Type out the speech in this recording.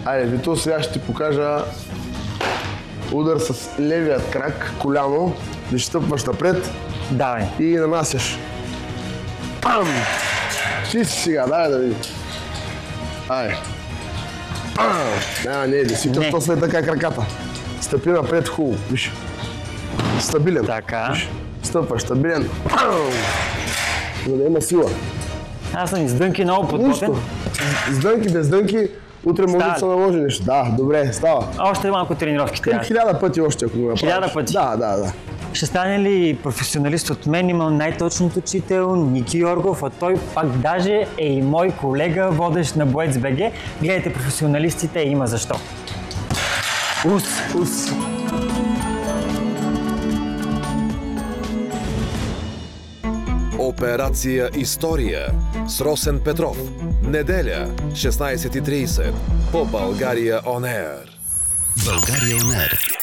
Айде, Вито, сега ще ти покажа удар с левият крак, коляно, да стъпваш напред. Давай. И нанасяш. Пам! Чисти сега, дай да видим. Айде. Пам! Не, да си като след така краката. Стъпи напред хубаво, виж. Стабилен. Така. Виж. Стъпваш, стабилен. Пам! За да има сила. Аз съм издънки много подготвен. С дънки, без дънки, утре може да се наложи нещо. Да, добре, става. Още малко тренировки трябва. 1000 пъти още, ако го направиш. 1000 пъти? Да. Ще стане ли професионалист от мен? Имам най-точният учител Ники Йоргов, а той пак даже е и мой колега, водещ на Боец БГ. Гледайте професионалистите, има защо. Ус! Операция История с Росен Петров. Неделя, 16:30 по България On Air. България On Air.